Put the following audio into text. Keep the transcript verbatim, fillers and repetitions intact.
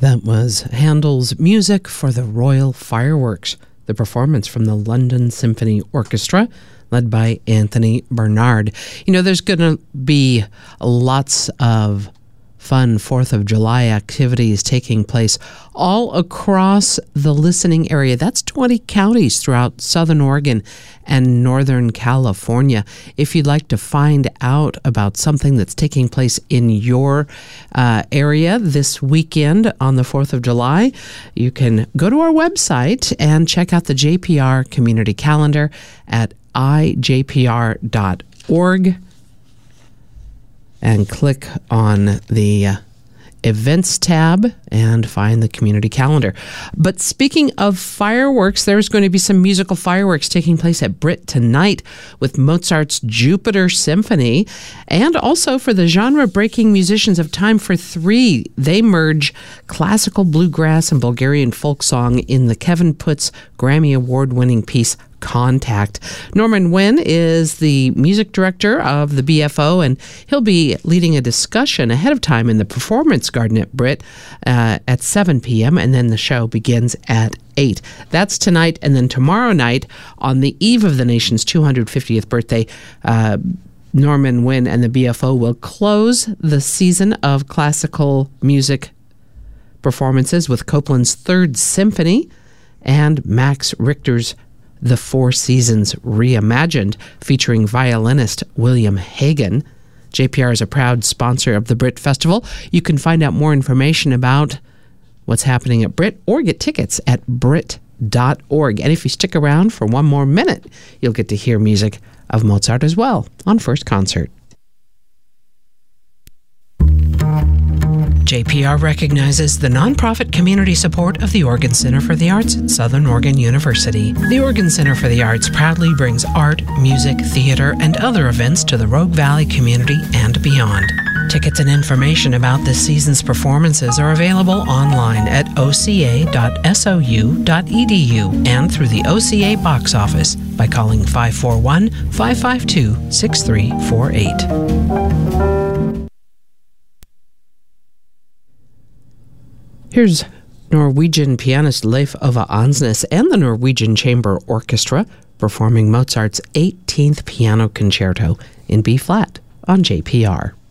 That was Handel's music for the Royal Fireworks, the performance from the London Symphony Orchestra, led by Anthony Bernard. You know, there's going to be lots of fun fourth of July activities taking place all across the listening area. That's twenty counties throughout Southern Oregon and Northern California. If you'd like to find out about something that's taking place in your uh, area this weekend on the fourth of July, you can go to our website and check out the J P R community calendar at i j p r dot org. And click on the uh, events tab and find the community calendar. But speaking of fireworks, there's going to be some musical fireworks taking place at Britt tonight with Mozart's Jupiter Symphony. And also for the genre-breaking musicians of Time for Three, they merge classical bluegrass and Bulgarian folk song in the Kevin Putz Grammy Award-winning piece Contact. Norman Nguyen is the music director of the B F O, and he'll be leading a discussion ahead of time in the Performance Garden at Britt uh, at seven p.m., and then the show begins at eight. That's tonight, and then tomorrow night, on the eve of the nation's two hundred fiftieth birthday, uh, Norman Nguyen and the B F O will close the season of classical music performances with Copland's Third Symphony and Max Richter's The Four Seasons Reimagined, featuring violinist William Hagen. J P R is a proud sponsor of the Britt Festival. You can find out more information about what's happening at Britt or get tickets at britt dot org. And if you stick around for one more minute, you'll get to hear music of Mozart as well on First Concert. J P R recognizes the nonprofit community support of the Oregon Center for the Arts at Southern Oregon University. The Oregon Center for the Arts proudly brings art, music, theater, and other events to the Rogue Valley community and beyond. Tickets and information about this season's performances are available online at o c a dot s o u dot e d u and through the O C A box office by calling five four one, five five two, six three four eight. Here's Norwegian pianist Leif Ove Ansnes and the Norwegian Chamber Orchestra performing Mozart's eighteenth Piano Concerto in B-flat on J P R.